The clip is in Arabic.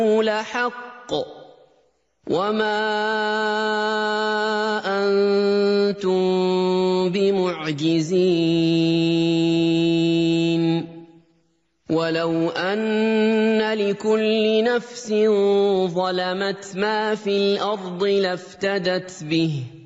لحق وما أنتم بمعجزين ولو أن لكل نفس ظلمت ما في الأرض لافتدت به